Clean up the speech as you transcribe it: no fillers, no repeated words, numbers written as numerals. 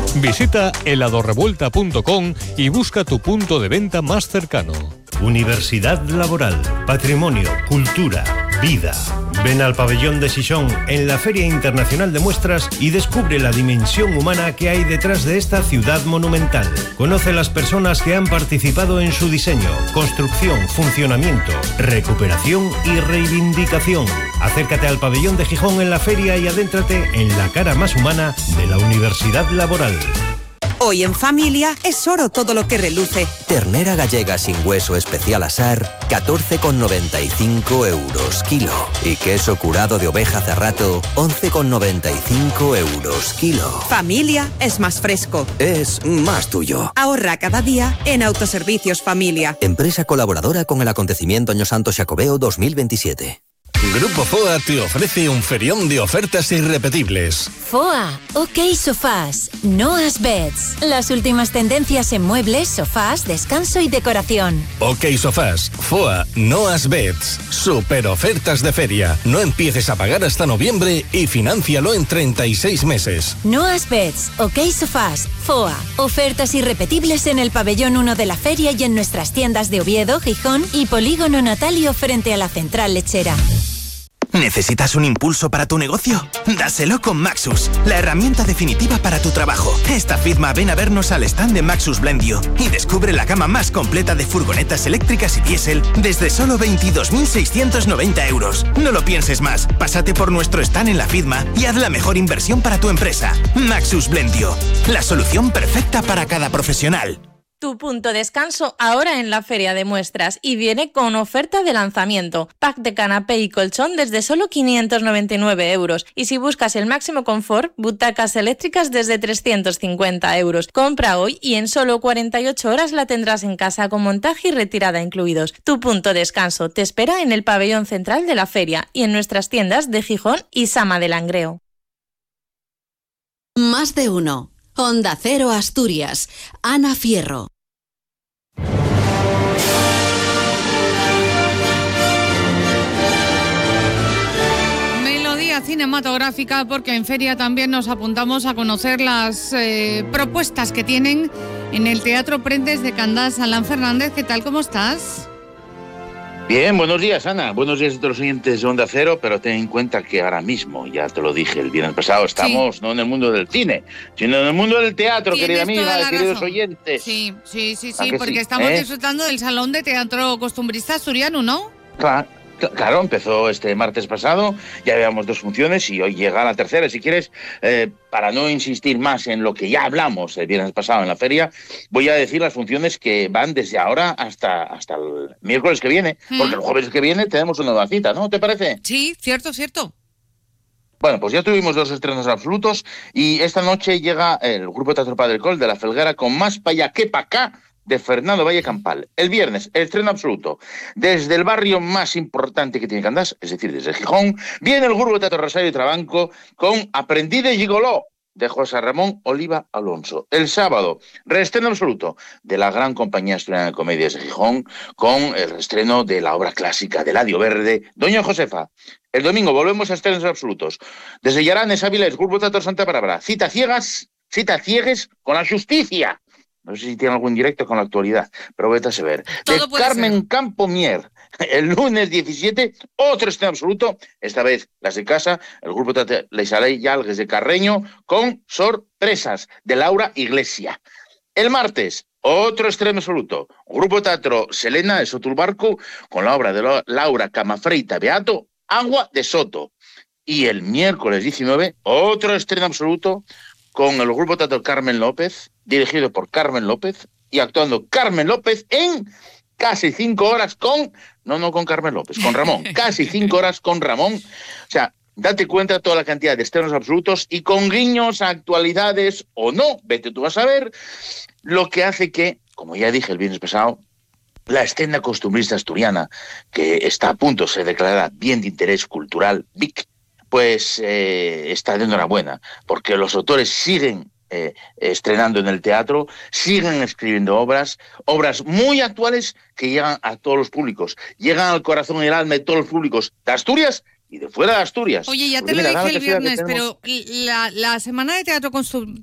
Visita heladorevuelta.com y busca tu punto de venta más cercano. Universidad Laboral, Patrimonio, Cultura, Vida. Ven al pabellón de Xixón en la Feria Internacional de Muestras y descubre la dimensión humana que hay detrás de esta ciudad monumental. Conoce las personas que han participado en su diseño, construcción, funcionamiento, recuperación y reivindicación. Acércate al pabellón de Gijón en la feria y adéntrate en la cara más humana de la Universidad Laboral. Hoy en familia es oro todo lo que reluce. Ternera gallega sin hueso especial Asar, 14,95 euros kilo. Y queso curado de oveja Cerrato, 11,95 euros kilo. Familia es más fresco. Es más tuyo. Ahorra cada día en Autoservicios Familia. Empresa colaboradora con el acontecimiento Año Santo Xacobeo 2027. Grupo FOA te ofrece un ferión de ofertas irrepetibles. FOA, OK Sofás, Noah's Beds. Las últimas tendencias en muebles, sofás, descanso y decoración. OK Sofás, FOA, Noah's Beds. Super ofertas de feria. No empieces a pagar hasta noviembre y financialo en 36 meses. Noah's Beds, OK Sofás, FOA. Ofertas irrepetibles en el pabellón 1 de la feria y en nuestras tiendas de Oviedo, Gijón y Polígono Natalio frente a la central lechera. ¿Necesitas un impulso para tu negocio? Dáselo con Maxus, la herramienta definitiva para tu trabajo. Esta firma ven a vernos al stand de Maxus Blendio y descubre la gama más completa de furgonetas eléctricas y diésel desde solo 22.690 euros. No lo pienses más, pásate por nuestro stand en la firma y haz la mejor inversión para tu empresa. Maxus Blendio, la solución perfecta para cada profesional. Tu punto de descanso ahora en la Feria de Muestras y viene con oferta de lanzamiento. Pack de canapé y colchón desde solo 599 euros. Y si buscas el máximo confort, butacas eléctricas desde 350 euros. Compra hoy y en solo 48 horas la tendrás en casa con montaje y retirada incluidos. Tu punto de descanso te espera en el pabellón central de la feria y en nuestras tiendas de Gijón y Sama de Langreo. Más de uno. Onda Cero Asturias. Ana Fierro. Melodía cinematográfica, porque en feria también nos apuntamos a conocer las propuestas que tienen en el Teatro Prendes de Candás. Alan Fernández, ¿qué tal? ¿Cómo estás? Bien, buenos días, Ana. Buenos días a todos los oyentes de Onda Cero, pero ten en cuenta que ahora mismo, ya te lo dije el viernes pasado, estamos no en el mundo del cine, sino en el mundo del teatro, querida amiga, queridos oyentes. Sí, porque estamos disfrutando del Salón de Teatro Costumbrista Asturiano, ¿no? Claro, empezó este martes pasado, ya llevamos 2 funciones y hoy llega la tercera. Si quieres, para no insistir más en lo que ya hablamos el viernes pasado en la feria, voy a decir las funciones que van desde ahora hasta el miércoles que viene, porque el jueves que viene tenemos una nueva cita, ¿no? ¿Te parece? Sí, cierto. Bueno, pues ya tuvimos 2 estrenos absolutos y esta noche llega el Grupo Teatro Padre Col de La Felguera con Más pa' allá que pa' acá, de Fernando Valle Campal. El viernes, el estreno absoluto. Desde el barrio más importante que tiene Candás, es decir, desde Gijón, viene el Grupo Teatro Rosario y Trabanco con Aprendí de Gigoló, de José Ramón Oliva Alonso. El sábado, reestreno absoluto de la gran compañía asturiana de comedias de Gijón, con el reestreno de la obra clásica de Eladio Verde, Doña Josefa. El domingo volvemos a estrenos absolutos. Desde Llaranes, Avilés, Grupo Teatro Santa Bárbara, cita ciegues con la justicia. No sé si tiene algún directo con la actualidad, pero vete a saber. De Carmen Campomier, el lunes 17, otro estreno absoluto, esta vez las de casa, el Grupo Teatro Leisaley y Algues de Carreño, con Sorpresas, de Laura Iglesia. El martes, otro estreno absoluto, Grupo Teatro Selena de Sotulbarco, con la obra de Laura Camafreita Beato, Agua de Soto. Y el miércoles 19, otro estreno absoluto, con el Grupo Teatro Carmen López, dirigido por Carmen López, y actuando Carmen López en casi 5 horas con Carmen López, con Ramón, casi 5 horas con Ramón. O sea, date cuenta de toda la cantidad de estrenos absolutos y con guiños a actualidades o no, vete tú a saber, lo que hace que, como ya dije el viernes pasado, la escena costumbrista asturiana, que está a punto de ser declarada bien de interés cultural, BIC, pues está de enhorabuena, porque los autores siguen estrenando en el teatro, siguen escribiendo obras muy actuales que llegan a todos los públicos, llegan al corazón y el alma de todos los públicos de Asturias y de fuera de Asturias. Oye, ya te lo dije el viernes, pero la Semana de Teatro